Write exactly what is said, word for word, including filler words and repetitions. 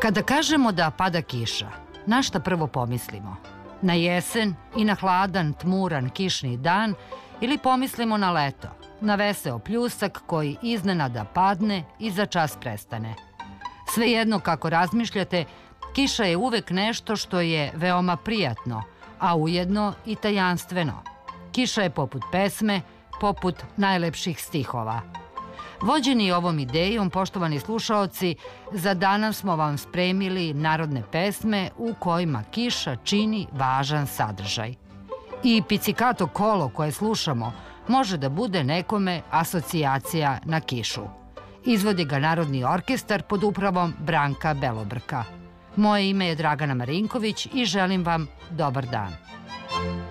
Kada kažemo da pada kiša, na šta prvo pomislimo? Na jesen i na hladan, tmuran, kišni dan ili pomislimo na leto, na veseo pljusak koji iznenada padne i za čas prestane? Svejedno kako razmišljate, kiša je uvek nešto što je veoma prijatno, a ujedno i tajanstveno. Kiša je poput pesme, poput najlepših stihova. Vođeni ovom idejom, poštovani slušaoci, za danas smo vam spremili narodne pesme u kojima kiša čini važan sadržaj. I pizzicato kolo koje slušamo može da bude nekome asocijacija na kišu. Izvodi ga Narodni orkestar pod upravom Branka Belobrka. Moje ime je Dragana Marinković i želim vam dobar dan.